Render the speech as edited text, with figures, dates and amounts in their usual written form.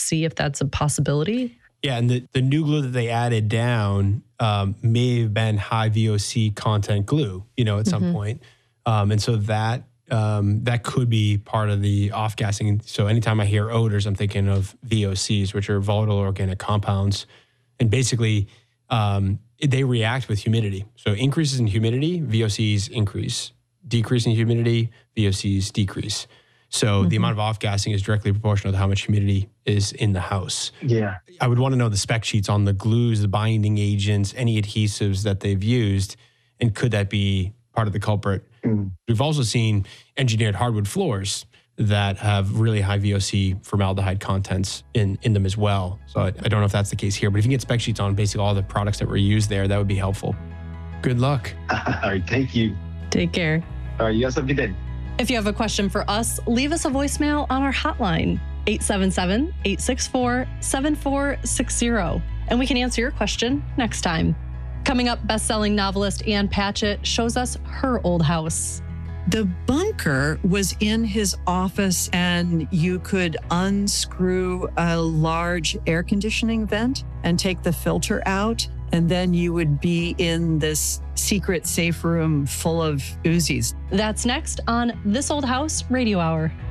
see if that's a possibility. Yeah, and the new glue that they added down may have been high VOC content glue, at some point. And so that could be part of the off-gassing. So anytime I hear odors, I'm thinking of VOCs, which are volatile organic compounds. And basically, they react with humidity. So increases in humidity, VOCs increase. Decrease in humidity, VOCs decrease. So the amount of off-gassing is directly proportional to how much humidity is in the house. Yeah. I would want to know the spec sheets on the glues, the binding agents, any adhesives that they've used, and could that be part of the culprit? We've also seen engineered hardwood floors that have really high VOC formaldehyde contents in them as well. So I don't know if that's the case here, but if you can get spec sheets on basically all the products that were used there, that would be helpful. Good luck. All right, thank you. Take care. All right, you guys have a good day. If you have a question for us, leave us a voicemail on our hotline, 877-864-7460, and we can answer your question next time. Coming up, best-selling novelist Ann Patchett shows us her old house. The bunker was in his office, and you could unscrew a large air conditioning vent and take the filter out, and then you would be in this secret safe room full of Uzis. That's next on This Old House Radio Hour.